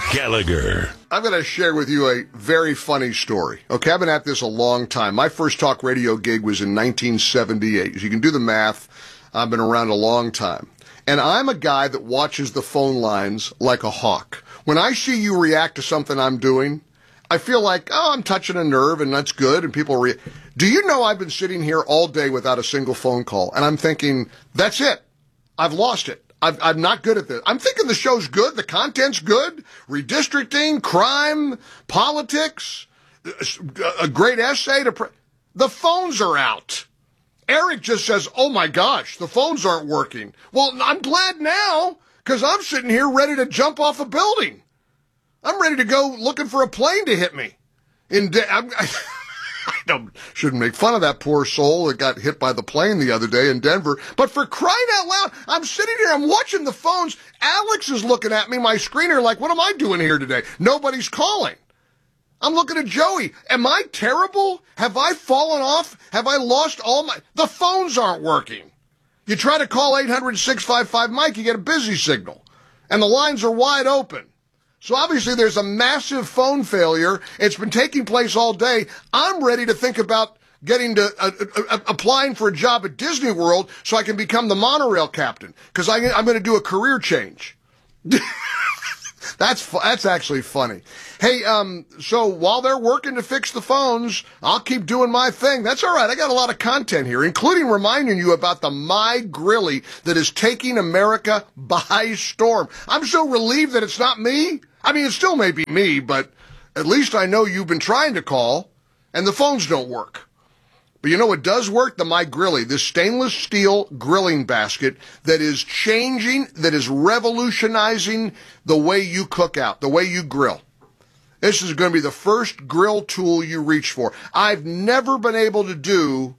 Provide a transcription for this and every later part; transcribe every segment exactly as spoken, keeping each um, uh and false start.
Gallagher. I'm going to share with you a very funny story. Okay, I've been at this a long time. My first talk radio gig was in nineteen seventy-eight. As you can do the math, I've been around a long time. And I'm a guy that watches the phone lines like a hawk. When I see you react to something I'm doing, I feel like, oh, I'm touching a nerve and that's good. And people re- Do you know I've been sitting here all day without a single phone call? And I'm thinking, that's it. I've lost it. I've, I'm not good at this. I'm thinking the show's good. The content's good. Redistricting, crime, politics, a great essay to... Pre- the phones are out. Eric just says, oh my gosh, the phones aren't working. Well, I'm glad now because I'm sitting here ready to jump off a building. I'm ready to go looking for a plane to hit me. In de- I'm, I, I don't, shouldn't make fun of that poor soul that got hit by the plane the other day in Denver. But for crying out loud, I'm sitting here, I'm watching the phones. Alex is looking at me, my screener, like, what am I doing here today? Nobody's calling. I'm looking at Joey. Am I terrible? Have I fallen off? Have I lost all my... The phones aren't working. You try to call eight hundred, six five five, Mike, you get a busy signal. And the lines are wide open. So obviously there's a massive phone failure. It's been taking place all day. I'm ready to think about getting to uh, uh, applying for a job at Disney World so I can become the monorail captain because I'm going to do a career change. That's fu- that's actually funny. Hey, um, so while they're working to fix the phones, I'll keep doing my thing. That's all right. I got a lot of content here, including reminding you about the My Grilly that is taking America by storm. I'm so relieved that it's not me. I mean, it still may be me, but at least I know you've been trying to call, and the phones don't work. But you know what does work? The My Grilly, this stainless steel grilling basket that is changing, that is revolutionizing the way you cook out, the way you grill. This is going to be the first grill tool you reach for. I've never been able to do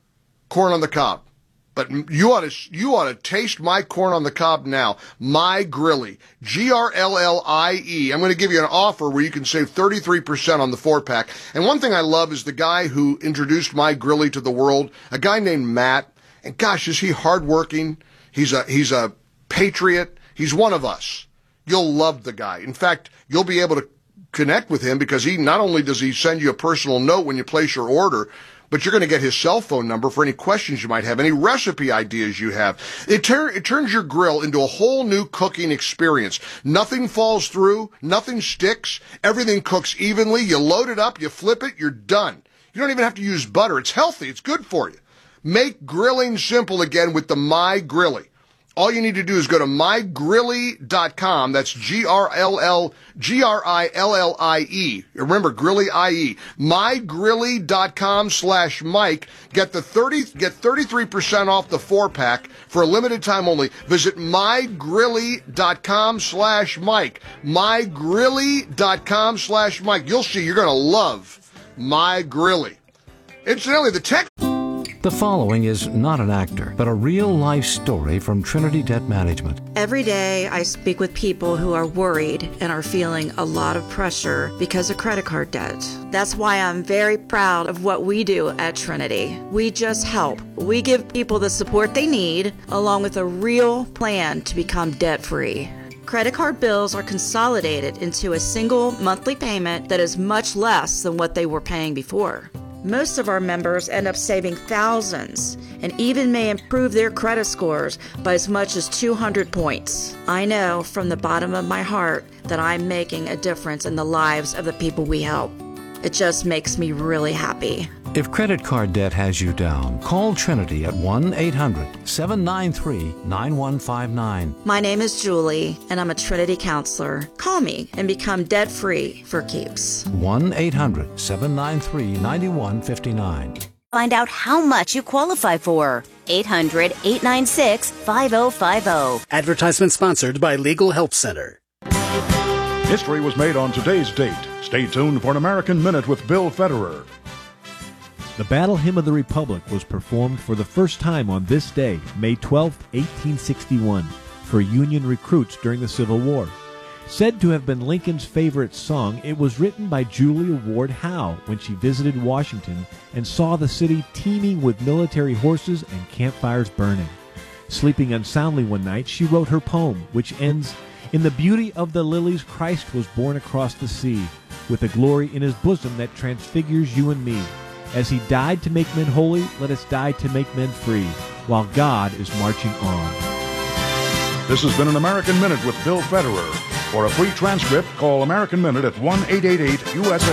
corn on the cob. But you ought to, you ought to taste my corn on the cob now. My Grilly. G R L L I E. I'm going to give you an offer where you can save thirty-three percent on the four-pack. And one thing I love is the guy who introduced My Grilly to the world, a guy named Matt. And gosh, is he hardworking? He's a, he's a patriot. He's one of us. You'll love the guy. In fact, you'll be able to connect with him because he, not only does he send you a personal note when you place your order, but you're going to get his cell phone number for any questions you might have, any recipe ideas you have. It, tur- it turns your grill into a whole new cooking experience. Nothing falls through, nothing sticks, everything cooks evenly. You load it up, you flip it, you're done. You don't even have to use butter. It's healthy, it's good for you. Make grilling simple again with the My Grilly. All you need to do is go to my grilly dot com. That's G R L L, G R I L L I E. Remember, Grilly I E. my grilly dot com slash Mike. Get the thirty, get thirty-three percent off the four pack for a limited time only. Visit my grilly dot com slash Mike. my grilly dot com slash Mike. You'll see you're going to love My Grilly. Incidentally, the tech... The following is not an actor, but a real-life story from Trinity Debt Management. Every day I speak with people who are worried and are feeling a lot of pressure because of credit card debt. That's why I'm very proud of what we do at Trinity. We just help. We give people the support they need, along with a real plan to become debt-free. Credit card bills are consolidated into a single monthly payment that is much less than what they were paying before. Most of our members end up saving thousands and even may improve their credit scores by as much as two hundred points. I know from the bottom of my heart that I'm making a difference in the lives of the people we help. It just makes me really happy. If credit card debt has you down, call Trinity at one eight hundred, seven nine three, nine one five nine. My name is Julie, and I'm a Trinity counselor. Call me and become debt-free for keeps. one eight hundred, seven nine three, nine one five nine. Find out how much you qualify for. eight hundred, eight nine six, five oh five oh. Advertisement sponsored by Legal Help Center. History was made on today's date. Stay tuned for an American Minute with Bill Federer. The Battle Hymn of the Republic was performed for the first time on this day, May twelfth, eighteen sixty-one, for Union recruits during the Civil War. Said to have been Lincoln's favorite song, it was written by Julia Ward Howe when she visited Washington and saw the city teeming with military horses and campfires burning. Sleeping unsoundly one night, she wrote her poem, which ends, In the beauty of the lilies, Christ was born across the sea, with a glory in his bosom that transfigures you and me. As he died to make men holy, let us die to make men free, while God is marching on. This has been an American Minute with Bill Federer. For a free transcript, call American Minute at one eight eight eight U S A.